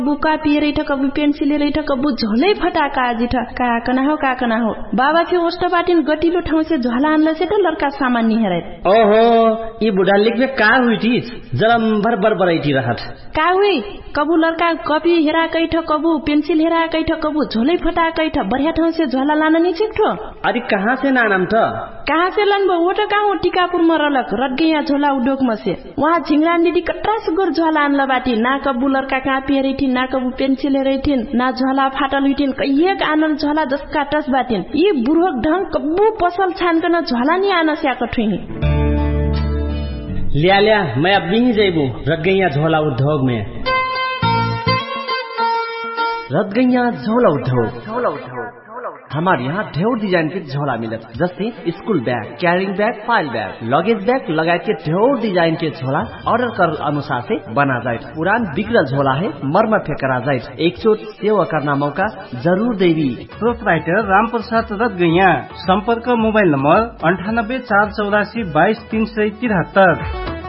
बुका पिए रही कबू पेन्सिल रही कबू झोलै फटाका आजी का कना हो बाबा के ओष्ट बाटिन गटिलो ठाउँ से झोला आनला से त लड़का सामान नि हेरै ओहो ई बुढा लिखबे का हुई थी जलम भर बरैठी रहत का हुई कबू लड़का कॉपी हेरा कैठ कबू पेन्सिल हेरा कैठ कबू झोलै फटा कैठ बढ़िया ठाउँ से झोला लान नि छिक्ठो अरे कहाँ से नानम त कहाँ से लनबो वो त कहाँ टिकापुर में रलक रटगैया झोला उद्योग में से वहाँ झिंगरा दीदी कट्रास गुर झोला आनला बाटी ना कबू लड़का कापी हेरै ना कबू पेन्सिल हेरै ना झोला फाटल हुइथिन कहिएक आनल झोला जसका टस बाटिन यी बुढोक ढंग कबू पसल छानकन झोला नि आन स्याक ठुइनी लिया मैं अब नहीं जाइबू रटगैया झोला उद्योग में रटगैया झोला उद्योग हमारे यहाँ ढेर डिजाइन के झोला मिलत जैसे school bag carrying bag file bag luggage bag लगायत के ढेर डिजाइन के झोला ऑर्डर कर अनुसार से बना जाए पुरान बिगड़ल झोला है मरम्मत करा जाए एक चोट सेवा करना मौका जरूर देवी प्रोपराइटर रामप्रसाद रटगैया संपर्क मोबाइल नंबर 98 484 22 373